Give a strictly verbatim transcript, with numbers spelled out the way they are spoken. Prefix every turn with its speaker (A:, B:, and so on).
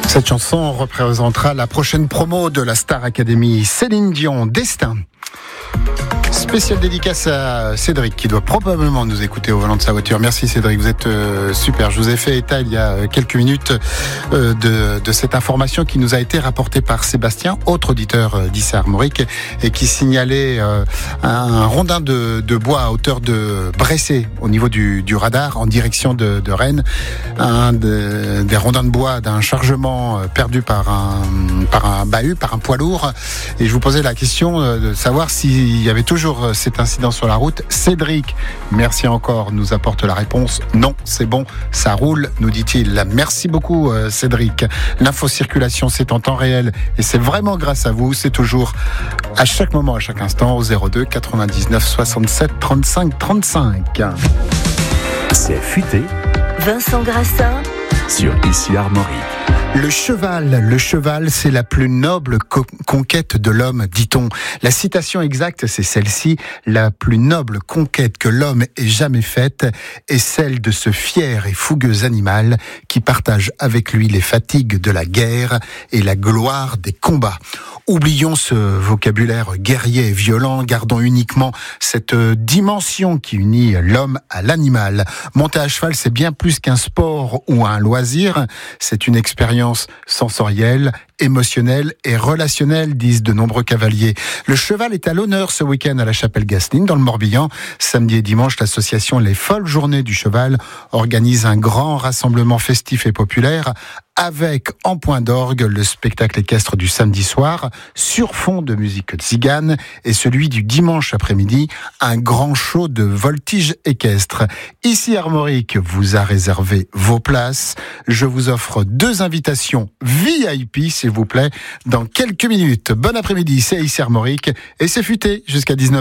A: Cette chanson représentera la prochaine promo de la Star Academy, Céline Dion, Destin. Spéciale dédicace à Cédric qui doit probablement nous écouter au volant de sa voiture. Merci Cédric, vous êtes euh, super. Je vous ai fait état il y a quelques minutes euh, de, de cette information qui nous a été rapportée par Sébastien, autre auditeur euh, d'Issy Armorique, et qui signalait euh, un, un rondin de, de bois à hauteur de Bressé au niveau du, du radar en direction de, de Rennes. Un de, des rondins de bois d'un chargement perdu par un, par un bahut, par un poids lourd. Et je vous posais la question euh, de savoir s'il y avait toujours cet incident sur la route. Cédric, merci encore, nous apporte la réponse. Non, c'est bon, ça roule, nous dit-il. Merci beaucoup Cédric. L'infocirculation, c'est en temps réel et c'est vraiment grâce à vous. C'est toujours à chaque moment, à chaque instant au zéro deux quatre-vingt-dix-neuf soixante-sept trente-cinq trente-cinq.
B: C'est futé.
C: Vincent Grassin
B: Sur Issy Armorique.
A: Le cheval, le cheval, c'est la plus noble co- conquête de l'homme, dit-on. La citation exacte, c'est celle-ci. La plus noble conquête que l'homme ait jamais faite est celle de ce fier et fougueux animal qui partage avec lui les fatigues de la guerre et la gloire des combats. Oublions ce vocabulaire guerrier et violent, gardons uniquement cette dimension qui unit l'homme à l'animal. Monter à cheval, c'est bien plus qu'un sport ou un loisir, c'est une expérience sensorielle, émotionnelle et relationnelle, disent de nombreux cavaliers. Le cheval est à l'honneur ce week-end à la Chapelle-Gasseline, dans le Morbihan. Samedi et dimanche, l'association Les Folles Journées du Cheval organise un grand rassemblement festif et populaire avec, en point d'orgue, le spectacle équestre du samedi soir, sur fond de musique tzigane, et celui du dimanche après-midi, un grand show de voltige équestre. Issy Armorique vous a réservé vos places. Je vous offre deux invitations V I P, s'il vous plaît, dans quelques minutes. Bon après-midi, c'est Issy Armorique, et c'est futé jusqu'à dix-neuf heures.